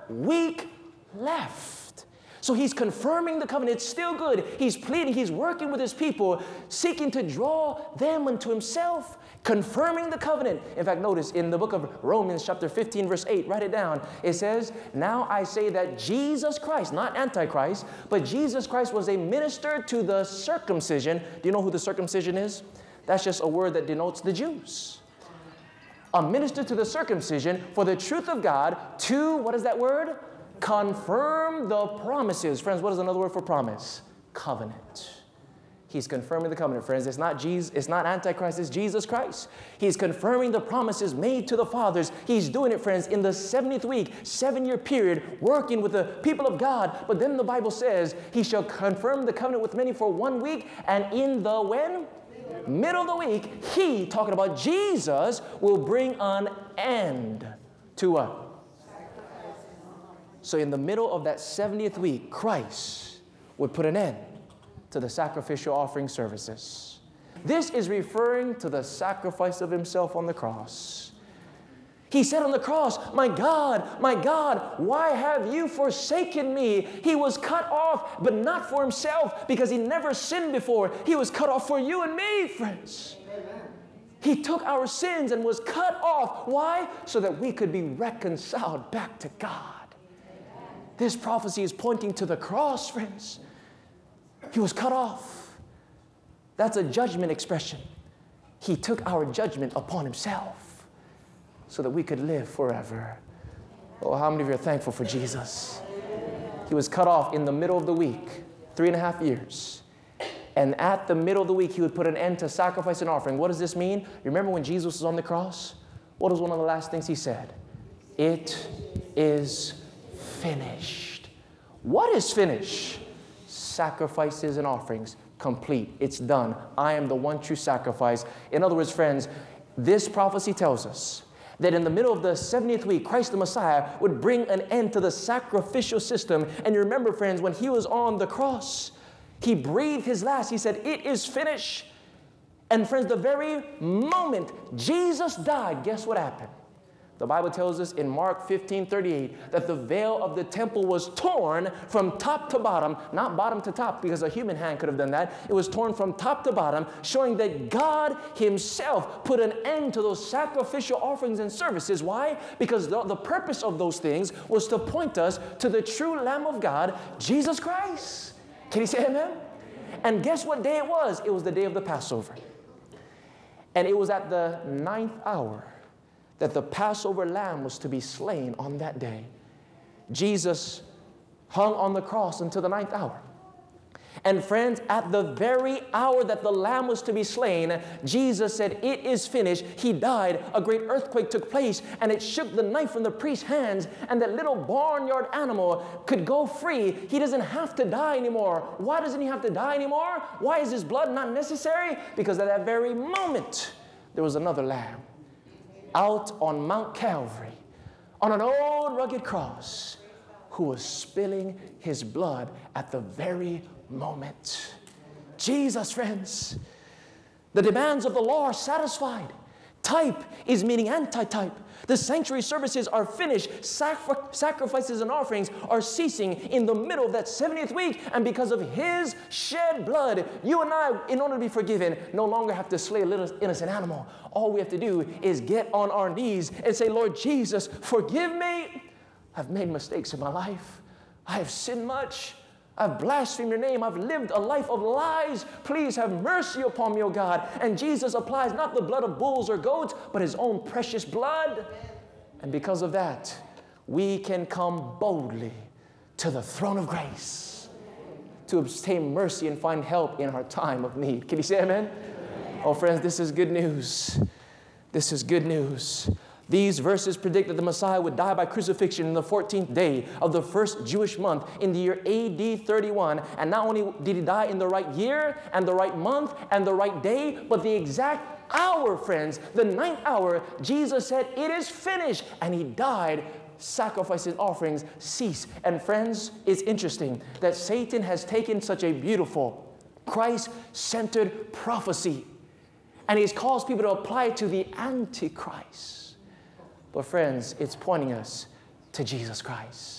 week left. So he's confirming the covenant. It's still good. He's pleading. He's working with his people, seeking to draw them unto himself, confirming the covenant. In fact, notice in the book of Romans chapter 15, verse 8, write it down. It says, now I say that Jesus Christ, not Antichrist, but Jesus Christ was a minister to the circumcision. Do you know who the circumcision is? That's just a word that denotes the Jews. A minister to the circumcision for the truth of God to, what is that word? Confirm the promises. Friends, what is another word for promise? Covenant. He's confirming the covenant, friends. It's not Jesus, it's not Antichrist, it's Jesus Christ. He's confirming the promises made to the fathers. He's doing it, friends, in the 70th week, 7-year period, working with the people of God. But then the Bible says, he shall confirm the covenant with many for 1 week, and in the when? Middle of the week, he, talking about Jesus, will bring an end to what? So in the middle of that 70th week, Christ would put an end to the sacrificial offering services. This is referring to the sacrifice of himself on the cross. He said on the cross, my God, why have you forsaken me? He was cut off, but not for himself, because he never sinned before. He was cut off for you and me, friends. Amen. He took our sins and was cut off. Why? So that we could be reconciled back to God. This prophecy is pointing to the cross, friends. He was cut off. That's a judgment expression. He took our judgment upon himself so that we could live forever. Oh, how many of you are thankful for Jesus? He was cut off in the middle of the week, 3.5 years. And at the middle of the week, he would put an end to sacrifice and offering. What does this mean? Remember when Jesus was on the cross? What was one of the last things he said? It is finished. What is finished? Sacrifices and offerings. Complete. It's done. I am the one true sacrifice. In other words, friends, this prophecy tells us that in the middle of the 70th week, Christ the Messiah would bring an end to the sacrificial system. And you remember, friends, when he was on the cross, he breathed his last. He said, it is finished. And friends, the very moment Jesus died, guess what happened? The Bible tells us in Mark 15:38 that the veil of the temple was torn from top to bottom, not bottom to top, because a human hand could have done that. It was torn from top to bottom, showing that God himself put an end to those sacrificial offerings and services. Why? Because the purpose of those things was to point us to the true Lamb of God, Jesus Christ. Can you say amen? And guess what day it was? It was the day of the Passover. And it was at the 9th hour that the Passover lamb was to be slain on that day. Jesus hung on the cross until the 9th hour. And friends, at the very hour that the lamb was to be slain, Jesus said, it is finished. He died. A great earthquake took place, and it shook the knife from the priest's hands, and that little barnyard animal could go free. He doesn't have to die anymore. Why doesn't he have to die anymore? Why is his blood not necessary? Because at that very moment, there was another lamb out on Mount Calvary, on an old rugged cross, who was spilling his blood at the very moment. Jesus, friends, the demands of the law are satisfied. Type is meaning antitype. The sanctuary services are finished. Sacrifices and offerings are ceasing in the middle of that 70th week. And because of his shed blood, you and I, in order to be forgiven, no longer have to slay a little innocent animal. All we have to do is get on our knees and say, Lord Jesus, forgive me. I've made mistakes in my life. I have sinned much. I've blasphemed your name. I've lived a life of lies. Please have mercy upon me, O God. And Jesus applies not the blood of bulls or goats, but his own precious blood. And because of that, we can come boldly to the throne of grace to obtain mercy and find help in our time of need. Can you say amen? Oh, friends, this is good news. This is good news. These verses predict that the Messiah would die by crucifixion in the 14th day of the first Jewish month in the year AD 31. And not only did he die in the right year and the right month and the right day, but the exact hour, friends, the 9th hour, Jesus said, it is finished. And he died. Sacrifices, offerings cease. And friends, it's interesting that Satan has taken such a beautiful Christ-centered prophecy, and he's caused people to apply it to the Antichrist. But friends, it's pointing us to Jesus Christ.